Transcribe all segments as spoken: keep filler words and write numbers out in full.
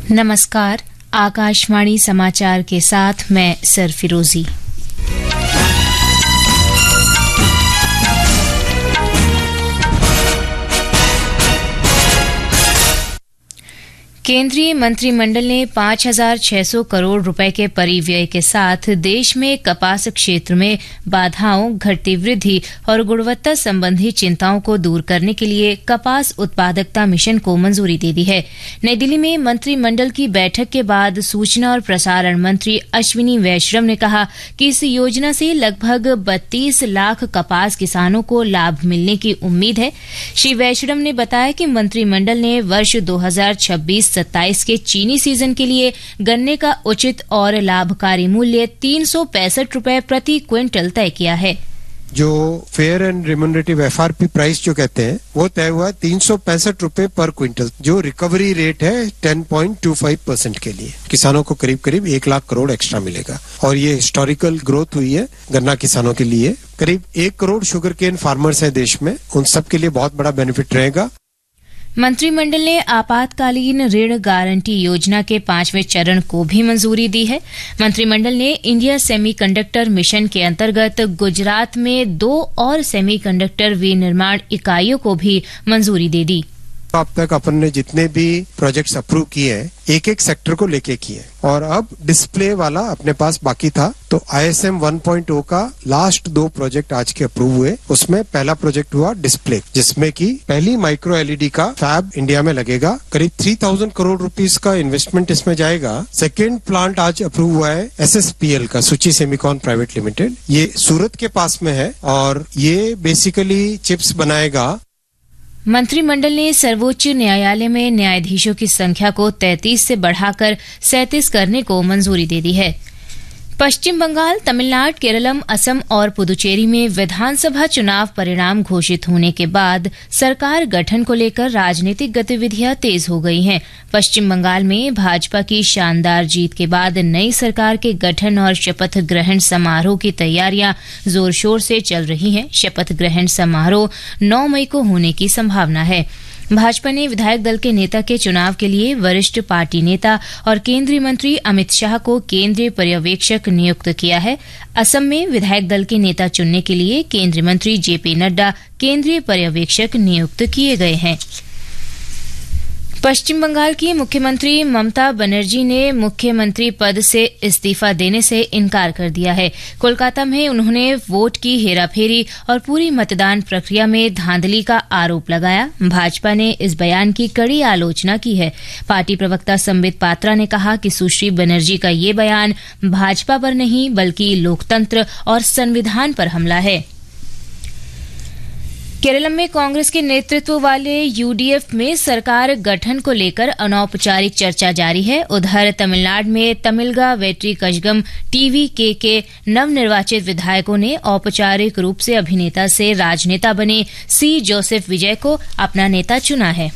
नमस्कार, आकाशवाणी समाचार के साथ मैं सरफिरोजी। केंद्रीय मंत्रिमंडल ने पांच हजार छह सौ करोड़ रुपए के परिव्यय के साथ देश में कपास क्षेत्र में बाधाओं, घटती वृद्धि और गुणवत्ता संबंधी चिंताओं को दूर करने के लिए कपास उत्पादकता मिशन को मंजूरी दे दी है। नई दिल्ली में मंत्रिमंडल की बैठक के बाद सूचना और प्रसारण मंत्री अश्विनी वैष्णव ने कहा कि इस योजना से लगभग बत्तीस लाख कपास किसानों को लाभ मिलने की उम्मीद है। श्री वैष्णव ने बताया कि मंत्रिमंडल ने वर्ष दो हजार छब्बीस सत्ताईस के चीनी सीजन के लिए गन्ने का उचित और लाभकारी मूल्य तीन सौ पैंसठ रुपए प्रति क्विंटल तय किया है। जो fair and remunerative F R P price जो कहते हैं वो तय हुआ है तीन सौ पैंसठ रुपए पर क्विंटल, जो रिकवरी रेट है ten point two five percent के लिए किसानों को करीब करीब एक लाख करोड़ एक्स्ट्रा मिलेगा। और ये हिस्टोरिकल ग्रोथ हुई है गन्ना किसानों के लिए। करीब एक करोड़ शुगर केन फार्मर्स है देश में, उन सब के लिए बहुत बड़ा बेनिफिट रहेगा। मंत्रिमंडल ने आपातकालीन ऋण गारंटी योजना के पांचवें चरण को भी मंजूरी दी है। मंत्रिमंडल ने इंडिया सेमीकंडक्टर मिशन के अंतर्गत गुजरात में दो और सेमीकंडक्टर विनिर्माण इकाइयों को भी मंजूरी दे दी। अब तक अपन ने जितने भी प्रोजेक्ट्स अप्रूव किए हैं एक एक सेक्टर को लेके किए और अब डिस्प्ले वाला अपने पास बाकी था, तो I S M one point ओ का लास्ट दो प्रोजेक्ट आज के अप्रूव हुए। उसमें पहला प्रोजेक्ट हुआ डिस्प्ले, जिसमें कि पहली माइक्रो एल ई डी का फैब इंडिया में लगेगा। करीब थ्री थाउजेंड करोड़ रुपीस का इन्वेस्टमेंट इसमें जाएगा। सेकेंड प्लांट आज अप्रूव हुआ है एस एस पी एल का, सुची सेमिकॉन प्राइवेट लिमिटेड, ये सूरत के पास में है और ये बेसिकली चिप्स बनाएगा। मंत्रिमंडल ने सर्वोच्च न्यायालय में न्यायाधीशों की संख्या को तैंतीस से बढ़ाकर सैंतीस करने को मंजूरी दे दी है। पश्चिम बंगाल, तमिलनाडु, केरलम, असम और पुदुचेरी में विधानसभा चुनाव परिणाम घोषित होने के बाद सरकार गठन को लेकर राजनीतिक गतिविधियां तेज हो गई हैं। पश्चिम बंगाल में भाजपा की शानदार जीत के बाद नई सरकार के गठन और शपथ ग्रहण समारोह की तैयारियां जोर शोर से चल रही हैं। शपथ ग्रहण समारोह नौ मई को होने की संभावना है। भाजपा ने विधायक दल के नेता के चुनाव के लिए वरिष्ठ पार्टी नेता और केंद्रीय मंत्री अमित शाह को केंद्रीय पर्यवेक्षक नियुक्त किया है। असम में विधायक दल के नेता चुनने के लिए केंद्रीय मंत्री जे पी नड्डा केंद्रीय पर्यवेक्षक नियुक्त किए गए हैं। पश्चिम बंगाल की मुख्यमंत्री ममता बनर्जी ने मुख्यमंत्री पद से इस्तीफा देने से इनकार कर दिया है। कोलकाता में उन्होंने वोट की हेराफेरी और पूरी मतदान प्रक्रिया में धांधली का आरोप लगाया। भाजपा ने इस बयान की कड़ी आलोचना की है। पार्टी प्रवक्ता संबित पात्रा ने कहा कि सुश्री बनर्जी का ये बयान भाजपा पर नहीं बल्कि लोकतंत्र और संविधान पर हमला है। केरलम में कांग्रेस के नेतृत्व वाले यू डी एफ में सरकार गठन को लेकर अनौपचारिक चर्चा जारी है। उधर तमिलनाडु में तमिलगा वेट्री कजगम टीवी के के नवनिर्वाचित विधायकों ने औपचारिक रूप से अभिनेता से राजनेता बने सी जोसेफ विजय को अपना नेता चुना है।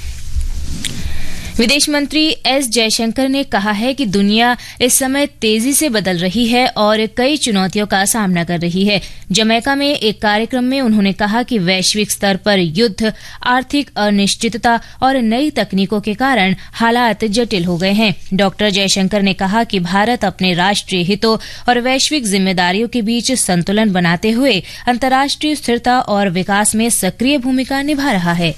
विदेश मंत्री एस जयशंकर ने कहा है कि दुनिया इस समय तेजी से बदल रही है और कई चुनौतियों का सामना कर रही है। जमैका में एक कार्यक्रम में उन्होंने कहा कि वैश्विक स्तर पर युद्ध, आर्थिक अनिश्चितता और नई तकनीकों के कारण हालात जटिल हो गए हैं। डॉक्टर जयशंकर ने कहा कि भारत अपने राष्ट्रीय हितों और वैश्विक जिम्मेदारियों के बीच संतुलन बनाते हुए अंतर्राष्ट्रीय स्थिरता और विकास में सक्रिय भूमिका निभा रहा है।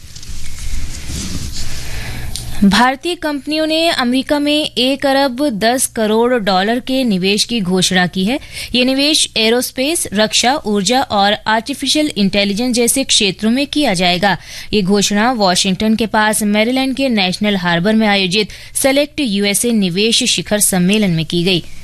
भारतीय कंपनियों ने अमेरिका में एक अरब दस करोड़ डॉलर के निवेश की घोषणा की है। ये निवेश एरोस्पेस, रक्षा, ऊर्जा और आर्टिफिशियल इंटेलिजेंस जैसे क्षेत्रों में किया जाएगा। ये घोषणा वॉशिंगटन के पास मैरीलैंड के नेशनल हार्बर में आयोजित सेलेक्ट यूएसए निवेश शिखर सम्मेलन में की गई।